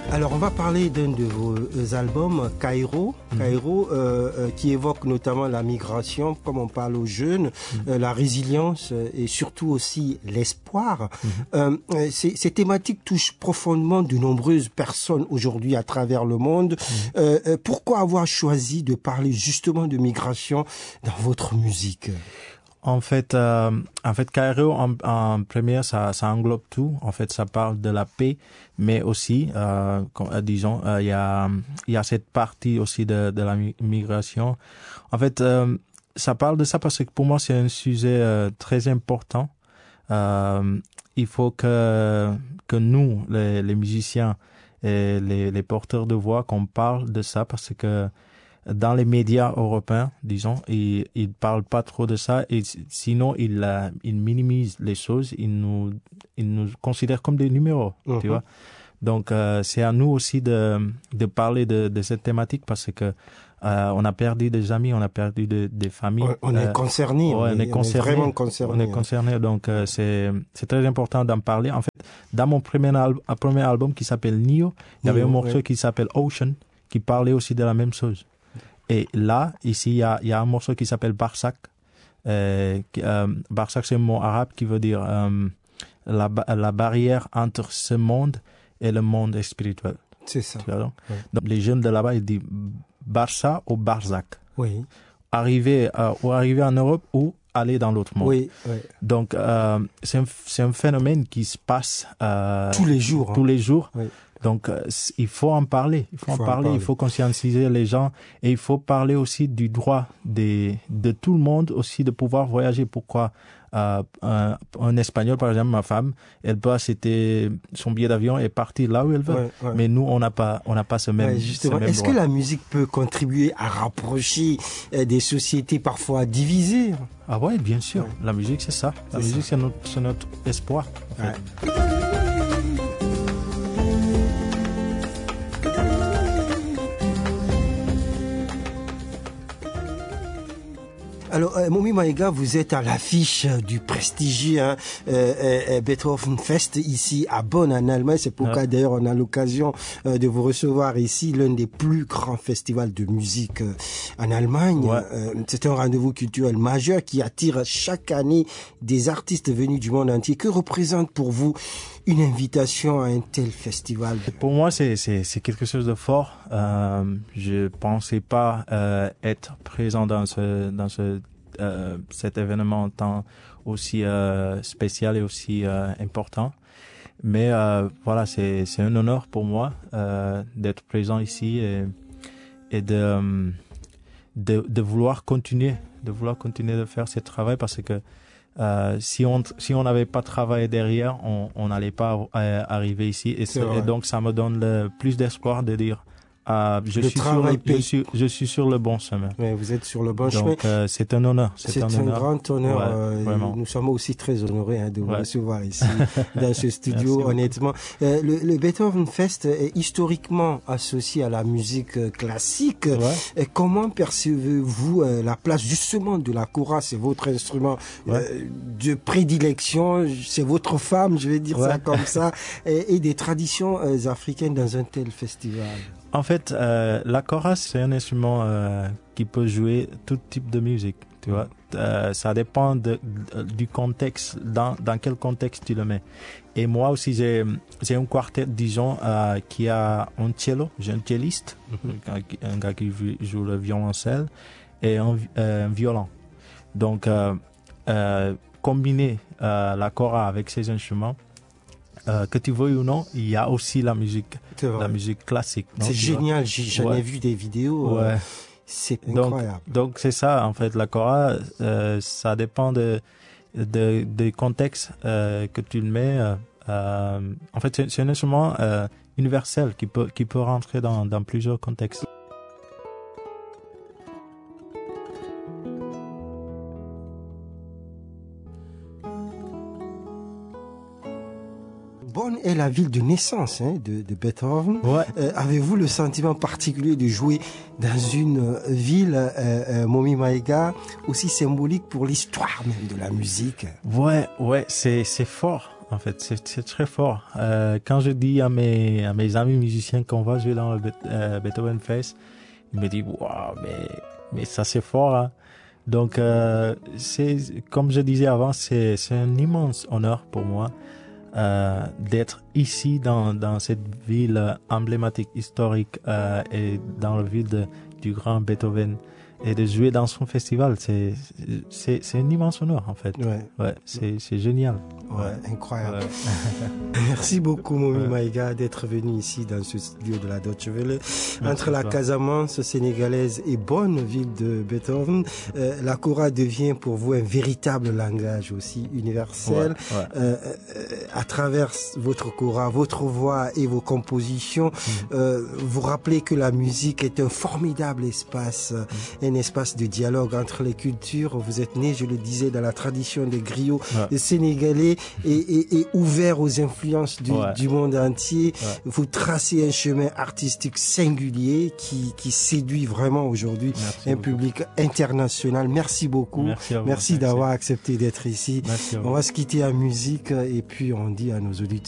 Alors, on va parler d'un de vos albums, Cairo, qui évoque notamment la migration, comme on parle aux jeunes, la résilience et surtout aussi l'espoir. Ces thématiques touchent profondément de nombreuses personnes aujourd'hui à travers le monde. Pourquoi avoir choisi de parler justement de migration dans votre musique ? En fait, Cairo, en première, ça englobe tout. En fait, ça parle de la paix, mais aussi, disons, il y a cette partie aussi de la migration. En fait, ça parle de ça parce que pour moi, c'est un sujet très important. Il faut que nous, les musiciens et les porteurs de voix, qu'on parle de ça parce que dans les médias européens, disons, ils parlent pas trop de ça et sinon ils minimisent les choses, ils nous considèrent comme des numéros, tu vois. Donc c'est à nous aussi de parler de cette thématique parce que on a perdu des amis, on a perdu des familles. On est concerné, on est vraiment concerné. On est concerné, donc c'est très important d'en parler. En fait, dans mon premier album qui s'appelle Nio, il y avait un morceau qui s'appelle Ocean qui parlait aussi de la même chose. Et là, ici, il y a un morceau qui s'appelle Barsak. Barsak, c'est un mot arabe qui veut dire la barrière entre ce monde et le monde spirituel. C'est ça. Donc, les jeunes de là-bas, ils disent Barça ou Barzak. Oui. Arriver en Europe ou aller dans l'autre monde. Oui. Donc, c'est un phénomène qui se passe tous les jours. Tous les jours. Oui. Donc, il faut en parler. Il faut conscientiser les gens et il faut parler aussi du droit de tout le monde aussi de pouvoir voyager. Pourquoi un Espagnol, par exemple, ma femme, elle peut acheter son billet d'avion et partir là où elle veut. Ouais. Mais nous, on n'a pas ce même. Justement, ce même est-ce droit. que la musique peut contribuer à rapprocher des sociétés parfois divisées? Ah ouais, bien sûr. Ouais. La musique, c'est ça. La musique, c'est notre espoir. En fait. Alors, Momi Maïga, vous êtes à l'affiche du prestigieux Beethoven Fest ici à Bonn en Allemagne. C'est pourquoi d'ailleurs on a l'occasion de vous recevoir ici, l'un des plus grands festivals de musique en Allemagne. Ouais. C'est un rendez-vous culturel majeur qui attire chaque année des artistes venus du monde entier. Que représente pour vous une invitation à un tel festival? Pour moi, c'est quelque chose de fort. Je pensais pas être présent dans cet événement tant aussi spécial et aussi important. Mais voilà, c'est un honneur pour moi d'être présent ici et de vouloir continuer de faire ce travail parce que si on n'avait pas travaillé derrière, on n'allait pas arriver ici et donc ça me donne plus d'espoir de dire je suis sur le bon chemin. Oui, vous êtes sur le bon chemin. Donc c'est un honneur. C'est un grand honneur. Vraiment. Nous sommes aussi très honorés de vous recevoir ici dans ce studio. Honnêtement, le Beethoven Fest est historiquement associé à la musique classique. Et comment percevez-vous la place justement de la kora? C'est votre instrument de prédilection, c'est votre femme, je vais dire ça comme ça, et des traditions africaines dans un tel festival. En fait, la kora, c'est un instrument qui peut jouer tout type de musique, tu vois. Ça dépend du contexte, dans quel contexte tu le mets. Et moi aussi, j'ai un quartet, disons, qui a un cello, j'ai un celliste, un gars qui joue le violoncelle, et un violon. Donc, combiner la kora avec ces instruments, que tu veuilles ou non, il y a aussi la musique classique. C'est génial, j'en ai vu des vidéos. C'est incroyable. Donc c'est ça, en fait, la kora, ça dépend des contextes que tu le mets. En fait, c'est un instrument universel qui peut rentrer dans plusieurs contextes. Bonn est la ville de naissance de Beethoven. Avez-vous le sentiment particulier de jouer dans une ville, Momi Maïga, aussi symbolique pour l'histoire même de la musique? Ouais, c'est fort. En fait, c'est très fort. Quand je dis à mes amis musiciens qu'on va jouer dans le Beethoven Fest, ils me disent waouh, mais ça c'est fort, hein. Donc c'est comme je disais avant, c'est un immense honneur pour moi d'être ici dans cette ville emblématique, historique et dans la ville du grand Beethoven et de jouer dans son festival. C'est un immense honneur en fait. Ouais, c'est génial. Ouais, incroyable. Ouais. Merci beaucoup Momi Maïga d'être venu ici dans ce studio de la Deutsche Welle. Entre la Casamance sénégalaise et bonne ville de Beethoven, la kora devient pour vous un véritable langage aussi universel. À travers votre kora, votre voix et vos compositions, vous rappelez que la musique est un formidable espace, un espace de dialogue entre les cultures. Vous êtes né, je le disais, dans la tradition des griots sénégalais et ouvert aux influences du monde entier. Vous tracez un chemin artistique singulier qui séduit vraiment aujourd'hui un public international. Merci beaucoup. Merci d'avoir accepté d'être ici. On va se quitter en musique et puis on dit à nos auditeurs